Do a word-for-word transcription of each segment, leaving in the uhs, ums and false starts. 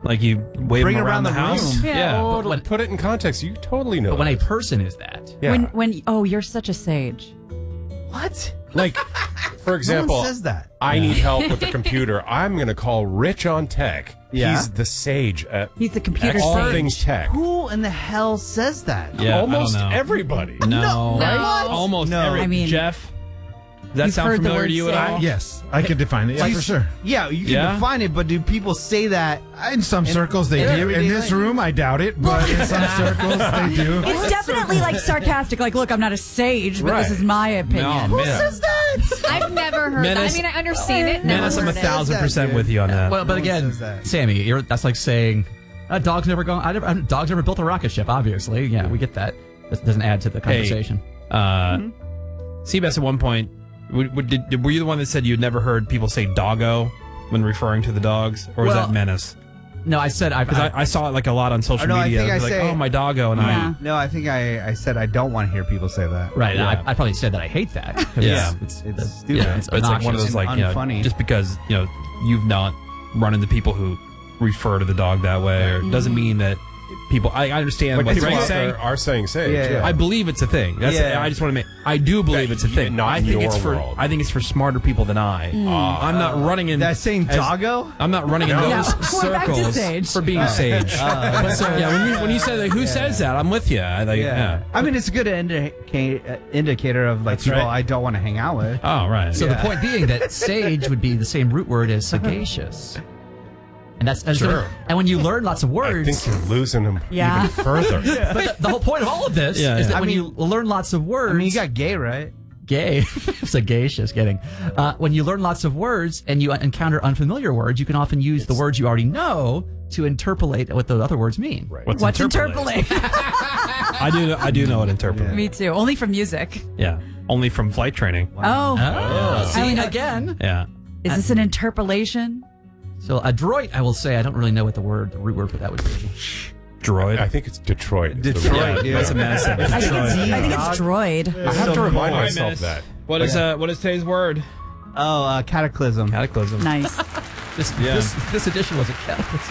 Like you wave Bring them around around the, the house. room. Yeah. Yeah. Well, But put it in context. You totally know. But when a that. person is that, yeah. When when oh, you're such a sage. What? like, for example, No one says that. I need help with the computer. I'm going to call Rich on tech. Yeah. He's the sage at He's the computer all sage. things tech. Who in the hell says that? Yeah, I Almost don't know. everybody. No, No. right? Almost No. every. I mean, Jeff, does that you've sound heard the familiar word to you at sage. all? Yes, I can define it. Yeah, Like- for sure. Yeah, you can Yeah? define it, but do people say that? In some circles, they in do. everyday In this life? room, I doubt it, but in some circles, they do. It's definitely like sarcastic. Like, look, I'm not a sage, but this Right. is my opinion. No, Who man. says that? I've never heard Menace- that. I mean, I understand it. never Menace, I'm a heard it. thousand that, percent dude. with you on that. well, but No one again, says that. Sammy, you're, that's like saying a dog's never gone. I never, a dog's never built a rocket ship. Obviously, yeah, we get that. This doesn't add to the conversation. Uh, Seabass, at one point, w- w- did, did- were you the one that said you'd never heard people say doggo when referring to the dogs? Or was Well, that Menace? No, I said I've. Because I, I saw it like a lot on social Oh, no, I media. think I like, say- oh, my doggo. And Yeah. No, I think I, I said I don't want to hear people say that. right. Yeah. I, I probably said that I hate that. 'cause Yeah. it's, It's it's, stupid. yeah, it's but it's like one of those, and like, you know, unfunny. just because, you know, you've not run into people who refer to the dog that way, or doesn't mean that people, I, I understand Like what people Greg's out saying. there are saying sage. Yeah, yeah. I believe it's a thing. That's Yeah. I just want to make. I do believe Yeah, it's a thing. not I in think your it's for. world. I think it's for smarter people than I. I'm not running in. That's saying as- doggo? I'm not running in No. those No, we're back to circles sage. for being sage. But so, yeah, when you when you say like, who says that, I'm with you. I like, yeah. I mean, it's a good indica- uh, indicator of like That's people right. I don't want to hang out with. Oh right. So Yeah. the point being that sage would be the same root word as sagacious, and that's, that's Sure. and when you learn lots of I words. think you're losing them Yeah. even further. But the, the whole point of all of this Yeah, is yeah. that I when mean- you learn lots of words, I mean, you got gay, right? gay, sagacious, getting. Uh, when you learn lots of words and you encounter unfamiliar words, you can often use the words you already know to interpolate what the other words mean. Right. What's, What's interpolate? interpolate? I do. I do know what interpolate. Me too. Only from music. Yeah. Only from flight training. Oh. Oh, see I know- again. Yeah. Is this an interpolation? So adroit, I will say, I don't really know what the word, the root word for that would be. Droid. I think it's Detroit. is the Detroit, word. yeah. That's a medicine. I think it's, Detroit. I think it's droid. I have to remind All right, myself Menace. that. What is uh? What is today's word? Oh, uh, cataclysm. Cataclysm. Nice. This, Yeah. this, this edition was a cataclysm.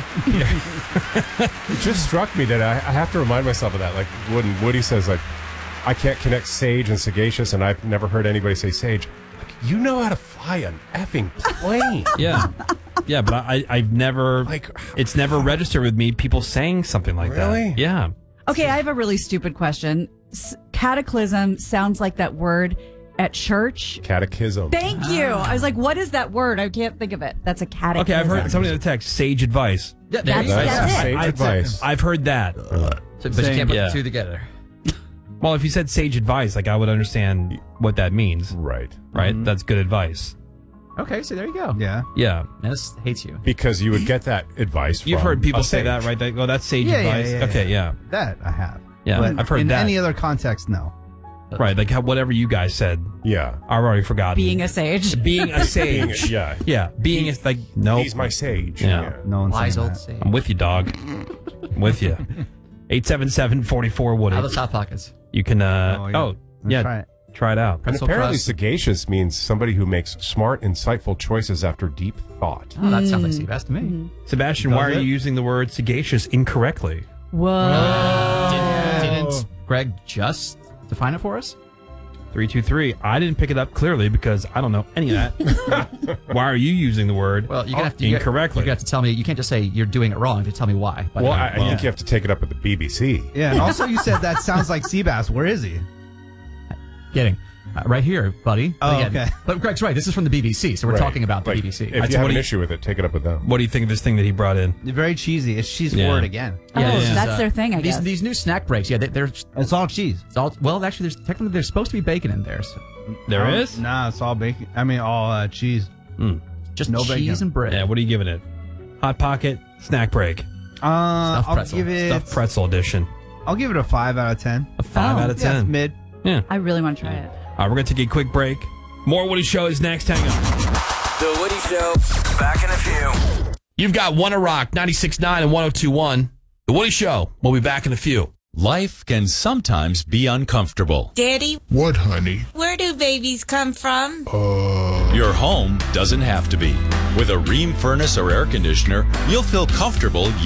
It just struck me that I, I have to remind myself of that. Like when Woody says, like, I can't connect sage and sagacious, and I've never heard anybody say sage. Like, you know how to fly an effing plane. Yeah. Yeah, but I, I've never, Like- it's never registered with me, people saying something like Really? that. Yeah. Okay, I have a really stupid question. S- cataclysm sounds like that word at church. Catechism. Thank you. I was like, what is that word? I can't think of it. That's a cataclysm. Okay, I've heard somebody in the text, sage advice. Yeah, there That's- you go. Nice. that's it. Sage I- advice. I've heard that. So- but you can't put Yeah. the two together. Well, if you said sage advice, like I would understand what that means, Right. right? That's good advice. Okay, so there you go. Yeah. Yeah. Menace hates you. Because you would get that advice from You've heard people a say sage. that, right? They, oh, that's sage Yeah, yeah, advice. yeah, okay, yeah. That I have. Yeah, But I've heard in that. any other context, no. Right, like how, whatever you guys said, Yeah. I've already forgotten. being a sage. Being a Being, sage. yeah. Yeah, being a, like, no. He's my sage. Yeah. No one's Wise saying old that. sage. I'm with you, dog. I'm with you. eight seven seven, four four, Woody. Out of the hot pockets. You can, uh, Oh, oh, yeah. yeah, Let's yeah try it. try it out. And Pretzel apparently crust. sagacious means somebody who makes smart, insightful choices after deep thought. Oh, that sounds like Seabass to me. Sebastian, why are Does you it? using the word sagacious incorrectly? Whoa. Didn't, didn't Greg just define it for us? three two three. I didn't pick it up clearly because I don't know any of that. Why are you using the word Well, you're gonna have to, you incorrectly? You're gonna have to tell me. You can't just say you're doing it wrong. You have to tell me why. By the Well, way. I, I think you have to take it up with the B B C. Yeah, and also you said that sounds like Seabass. Where is he? Getting uh, right here, buddy. Oh, But again- okay. But Greg's right. This is from the B B C, so we're Right. talking about the Like, B B C. If That's you have what an he- issue with it, take it up with them. What do you think of this thing that he brought in? Very cheesy. It's cheese Yeah. forward again. Oh, this is, that's uh, their thing, I these, guess. These new snack breaks, yeah, they, they're It's all cheese. it's all well. Actually, there's technically there's supposed to be bacon in there. So There Oh, is? Nah, it's all bacon. I mean, all uh, cheese. just No cheese bacon. and bread. Yeah, what are you giving it? Hot Pocket, snack break, Uh, Stuffed I'll pretzel. give it. stuffed pretzel edition. I'll give it a five out of ten. A five Oh. out of Yeah, ten. mid. Yeah. I really want to try it. All right, we're going to take a quick break. More Woody Show is next. Hang on. The Woody Show. Back in a few. You've got One to Rock, ninety-six point nine and one oh two point one. The Woody Show. We'll be back in a few. Life can sometimes be uncomfortable. Daddy, What, honey? where do babies come from? Your home doesn't have to be. With a Rheem furnace or air conditioner, you'll feel comfortable